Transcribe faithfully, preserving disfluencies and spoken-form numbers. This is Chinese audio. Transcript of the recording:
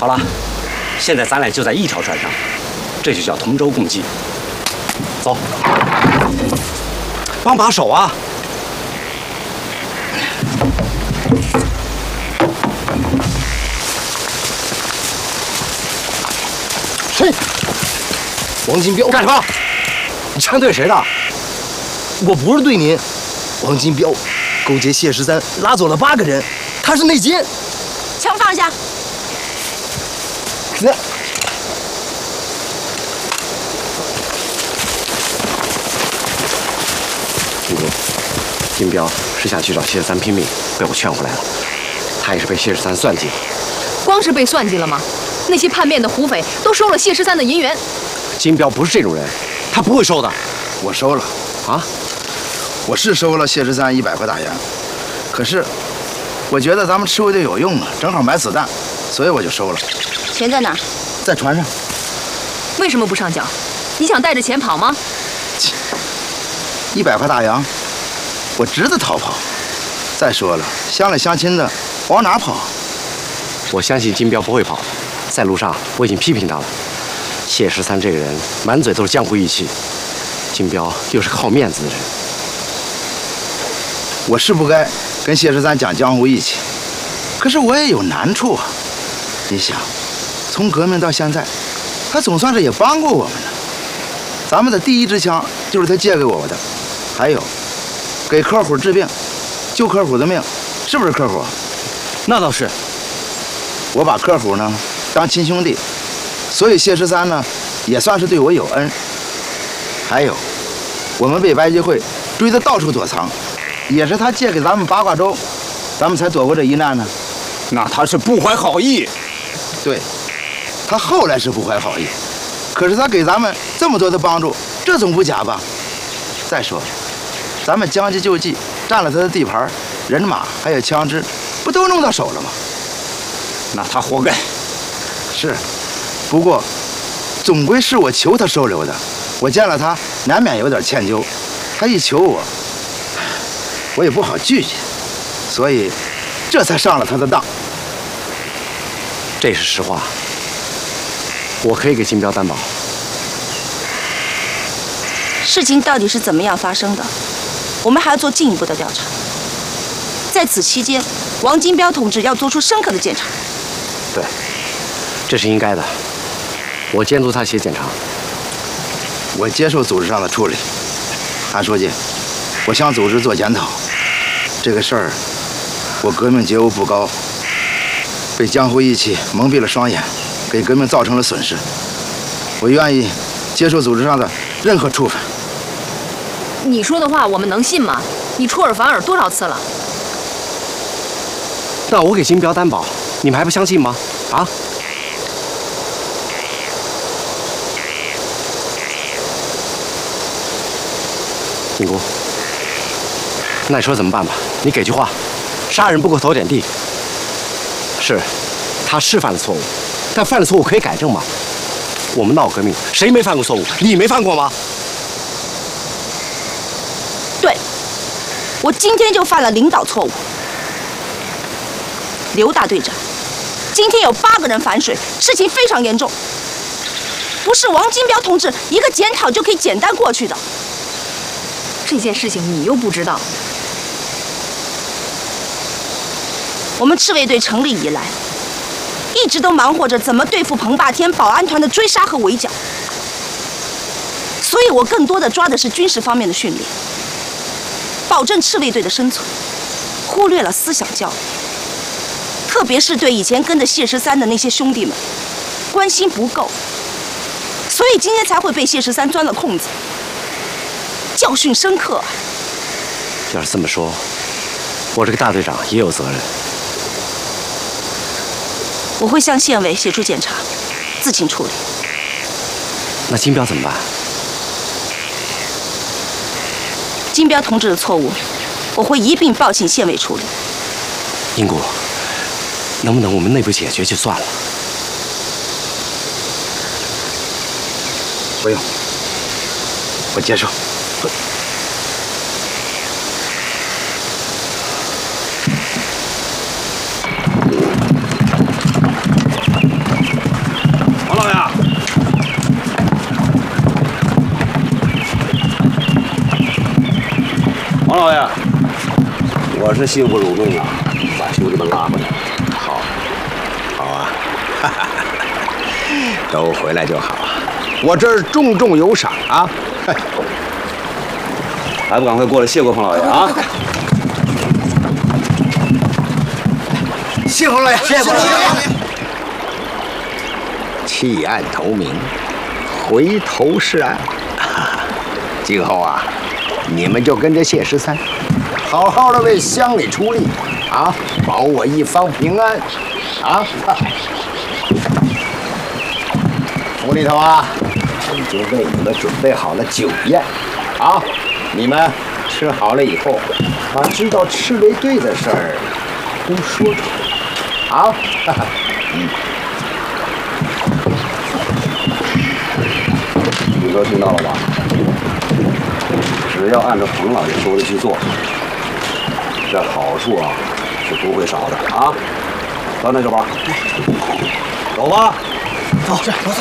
好了，现在咱俩就在一条船上，这就叫同舟共济。走，帮把手啊！ 谁？王金彪干什么？你枪对谁的？ 我不是对您。王金彪勾结谢十三，拉走了八个人，他是内奸。 枪放下。 那。 金哥，金彪是想去找谢十三拼命，被我劝回来了。他也是被谢十三算计了。 光是被算计了吗？那些叛变的胡匪都收了谢十三的银元。 金彪不是这种人，他不会收的。 我收了啊， 我是收了谢十三一百块大洋，可是我觉得咱们赤卫队有用啊，正好买子弹，所以我就收了。 钱在哪儿？ 在船上。 为什么不上缴？你想带着钱跑吗？ 一百块大洋，我值得逃跑。再说了，乡里乡亲的，往哪跑？ 我相信金彪不会跑。在路上我已经批评他了。谢十三这个人满嘴都是江湖义气，金彪又是好面子的人。 我是不该跟谢十三讲江湖义气，可是我也有难处啊。你想，从革命到现在，他总算是也帮过我们了。咱们的第一支枪就是他借给我的。 还有，给客户治病，救客户的命，是不是客户？ 那倒是。 我把客户呢当亲兄弟，所以谢十三呢也算是对我有恩。还有，我们被白协会追得到处躲藏，也是他借给咱们八卦粥，咱们才躲过这一难呢。 那他是不怀好意。 对，他后来是不怀好意，可是他给咱们这么多的帮助，这总不假吧？再说。 咱们将计就计，占了他的地盘，人马还有枪支，不都弄到手了吗？ 那他活该。 是，不过，总归是我求他收留的，我见了他难免有点歉疚，他一求我，我也不好拒绝，所以这才上了他的当。 这是实话，我可以给金彪担保。 事情到底是怎么样发生的？ 我们还要做进一步的调查，在此期间，王金彪同志要做出深刻的检查。 对，这是应该的。我监督他写检查， 我接受组织上的处理。韩书记，我向组织做检讨。这个事儿，我革命觉悟不高，被江湖义气蒙蔽了双眼，给革命造成了损失。我愿意接受组织上的任何处分。 你说的话我们能信吗？你出尔反尔多少次了？ 那我给金彪担保，你们还不相信吗？啊？金姑，那你说怎么办吧？你给句话，杀人不过头点地。是，他是犯了错误，但犯了错误可以改正吗？我们闹革命，谁没犯过错误？你没犯过吗？ 对，我今天就犯了领导错误。刘大队长，今天有八个人反水，事情非常严重，不是王金彪同志一个检讨就可以简单过去的。 这件事情你又不知道。 我们赤卫队成立以来，一直都忙活着怎么对付彭霸天保安团的追杀和围剿，所以我更多的抓的是军事方面的训练。 保证赤卫队的生存，忽略了思想教育，特别是对以前跟着谢十三的那些兄弟们，关心不够，所以今天才会被谢十三钻了空子，教训深刻啊！ 要是这么说，我这个大队长也有责任。 我会向县委协助检查，自行处理。 那金彪怎么办？ 金彪同志的错误，我会一并报请县委处理。 英姑，能不能我们内部解决就算了？ 不用，我接受。 是幸福如梦啊，把兄弟们拉回来。 好，好啊，哈哈，都回来就好。我这儿重重有赏啊！ 还不赶快过来谢过冯老爷啊！ 谢冯老爷，谢冯老爷。 弃暗投明，回头是岸。今后啊，你们就跟着谢十三，好好的为乡里出力啊，保我一方平安啊！府里头啊，已经为你们准备好了酒宴啊，你们吃好了以后，把知道赤卫队的事儿都说出来啊！嗯。 你哥听到了吧？只要按照冯老爷说的去做，这好处啊是不会少的啊！到那就吧，走吧， 走，走走。